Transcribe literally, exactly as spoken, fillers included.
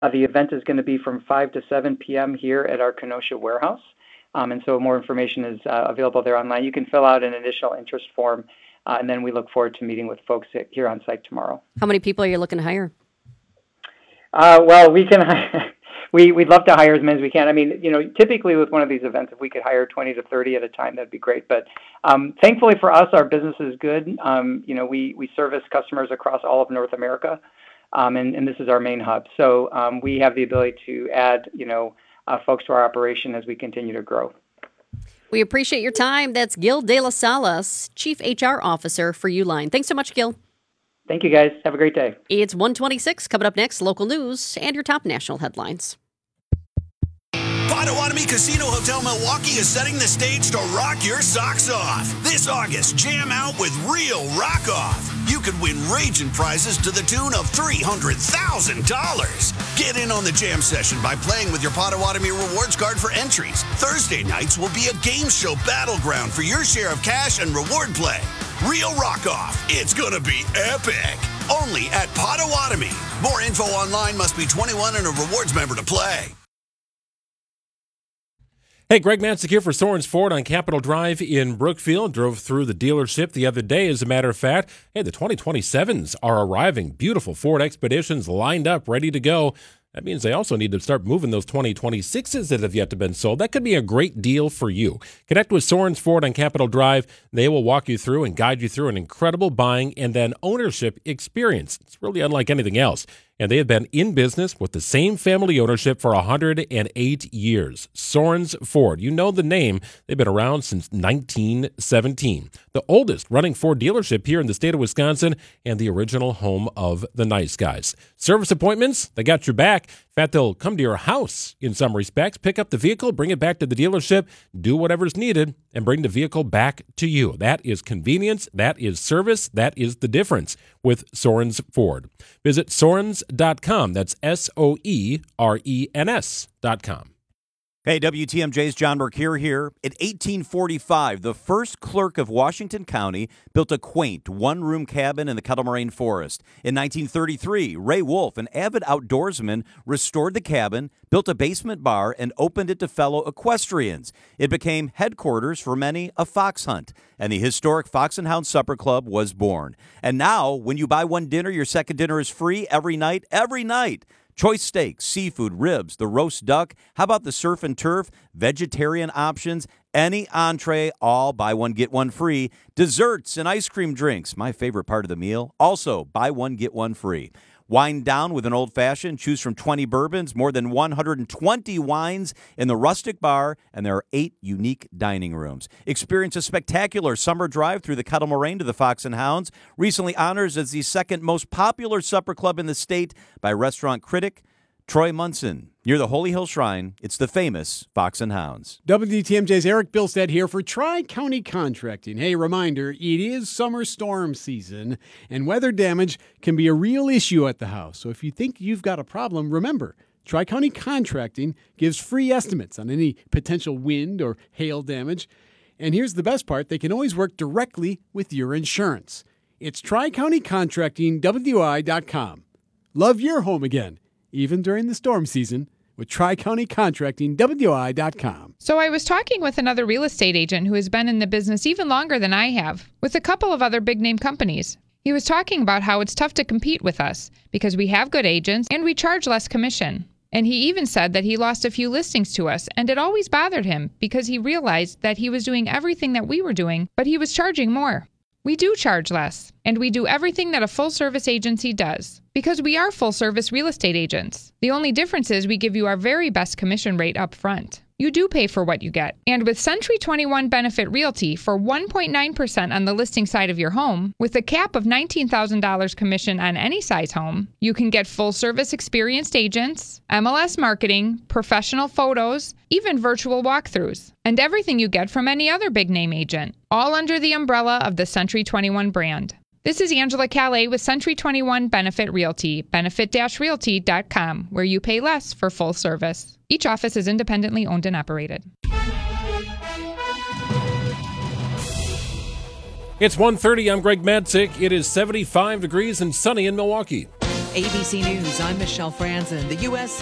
Uh, the event is going to be from five to seven p.m. here at our Kenosha warehouse. Um, and so more information is uh, available there online. You can fill out an initial interest form, uh, and then we look forward to meeting with folks here on site tomorrow. How many people are you looking to hire? Uh, well, we can we we'd love to hire as many as we can. I mean, you know, typically with one of these events, if we could hire twenty to thirty at a time, that'd be great. But um, thankfully for us, our business is good. Um, you know, we we service customers across all of North America, um, and and this is our main hub. So um, we have the ability to add, you know, uh, folks to our operation as we continue to grow. We appreciate your time. That's Gil De La Salas, Chief H R Officer for Uline. Thanks so much, Gil. Thank you, guys. Have a great day. It's one twenty-six. Coming up next, local news and your top national headlines. Potawatomi Casino Hotel Milwaukee is setting the stage to rock your socks off. This August, jam out with real rock off. You could win raging prizes to the tune of three hundred thousand dollars. Get in on the jam session by playing with your Potawatomi rewards card for entries. Thursday nights will be a game show battleground for your share of cash and reward play. Real rock off. It's going to be epic. Only at Potawatomi. More info online. Must be twenty-one and a rewards member to play. Hey, Greg Matzek here for Sorens Ford on Capitol Drive in Brookfield. Drove through the dealership the other day, as a matter of fact. Hey, the twenty twenty-sevens are arriving. Beautiful Ford Expeditions lined up, ready to go. That means they also need to start moving those twenty twenty-sixes that have yet to been sold. That could be a great deal for you. Connect with Sorens Ford on Capitol Drive. They will walk you through and guide you through an incredible buying and then ownership experience. It's really unlike anything else. And they have been in business with the same family ownership for one hundred eight years. Sorens Ford. You know the name. They've been around since nineteen seventeen. The oldest running Ford dealership here in the state of Wisconsin and the original home of the nice guys. Service appointments, they got your back. In fact, they'll come to your house in some respects, pick up the vehicle, bring it back to the dealership, do whatever's needed, and bring the vehicle back to you. That is convenience. That is service. That is the difference with Sorens Ford. Visit Sorens dot com. That's S O E R E N S dot com. Hey, W T M J's John Mercure here. In eighteen forty-five, the first clerk of Washington County built a quaint one-room cabin in the Kettle Moraine Forest. In nineteen thirty-three, Ray Wolf, an avid outdoorsman, restored the cabin, built a basement bar, and opened it to fellow equestrians. It became headquarters for many a fox hunt, and the historic Fox and Hound Supper Club was born. And now, when you buy one dinner, your second dinner is free every night, every night. Choice steaks, seafood, ribs, the roast duck. How about the surf and turf? Vegetarian options, any entree, all buy one, get one free. Desserts and ice cream drinks, my favorite part of the meal. Also, buy one, get one free. Wine down with an old-fashioned. Choose from twenty bourbons, more than one hundred twenty wines in the rustic bar, and there are eight unique dining rooms. Experience a spectacular summer drive through the Kettle Moraine to the Fox and Hounds, recently honored as the second most popular supper club in the state by restaurant critic Troy Munson. Near the Holy Hill Shrine, it's the famous Fox and Hounds. W T M J's Eric Bilstead here for Tri-County Contracting. Hey, reminder, it is summer storm season, and weather damage can be a real issue at the house. So if you think you've got a problem, remember, Tri-County Contracting gives free estimates on any potential wind or hail damage. And here's the best part, they can always work directly with your insurance. It's Tri County Contracting W I dot com. Love your home again, even during the storm season, with Tri-County Contracting W I dot com. So I was talking with another real estate agent who has been in the business even longer than I have, with a couple of other big-name companies. He was talking about how it's tough to compete with us because we have good agents and we charge less commission. And he even said that he lost a few listings to us, and it always bothered him because he realized that he was doing everything that we were doing, but he was charging more. We do charge less, and we do everything that a full-service agency does, because we are full-service real estate agents. The only difference is we give you our very best commission rate up front. You do pay for what you get. And with Century twenty-one Benefit Realty for one point nine percent on the listing side of your home, with a cap of nineteen thousand dollars commission on any size home, you can get full-service experienced agents, M L S marketing, professional photos, even virtual walkthroughs, and everything you get from any other big-name agent, all under the umbrella of the Century twenty-one brand. This is Angela Calais with Century twenty-one Benefit Realty, benefit dash realty dot com, where you pay less for full service. Each office is independently owned and operated. It's one thirty. I'm Greg Matzek. It is seventy-five degrees and sunny in Milwaukee. A B C News, I'm Michelle Franzen. The U S